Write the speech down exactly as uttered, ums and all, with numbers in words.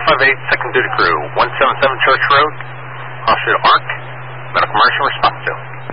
five eight, second duty crew, one seven seven Church Road, Officer Arc, medical emergency response to.